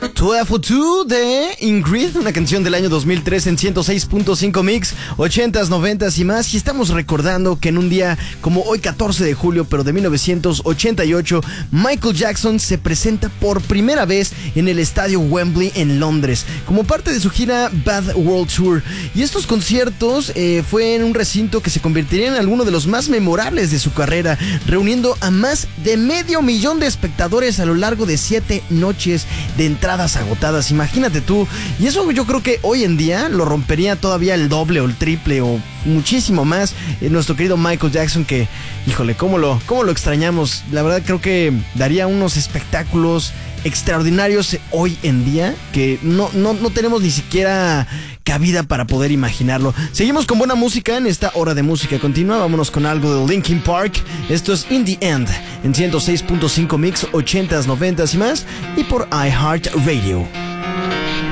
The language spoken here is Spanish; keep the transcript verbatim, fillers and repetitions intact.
doce for dos de Ingrid, una canción del año dos mil tres en ciento seis punto cinco Mix, ochentas, noventas y más. Y estamos recordando que en un día como hoy, catorce de julio, pero de mil novecientos ochenta y ocho, Michael Jackson se presenta por primera vez en el estadio Wembley en Londres, como parte de su gira Bad World Tour. Y estos conciertos eh, fue en un recinto que se convertiría en alguno de los más memorables de su carrera, reuniendo a más de medio millón de espectadores a lo largo de siete noches de entradas agotadas. Imagínate tú. Y eso yo creo que hoy en día lo rompería todavía el doble o el triple o muchísimo más eh, nuestro querido Michael Jackson, que, híjole, cómo lo, cómo lo extrañamos. La verdad creo que daría unos espectáculos extraordinarios hoy en día que no, no, no tenemos ni siquiera cabida para poder imaginarlo. Seguimos con buena música en esta hora de música continua. Vámonos con algo de Linkin Park. Esto es In The End en ciento seis punto cinco Mix, ochentas, noventas y más, y por iHeartRadio.